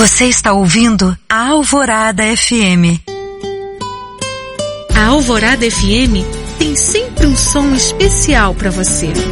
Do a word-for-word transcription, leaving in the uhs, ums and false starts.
Você está ouvindo a Alvorada F M. A Alvorada F M tem sempre um som especial para você.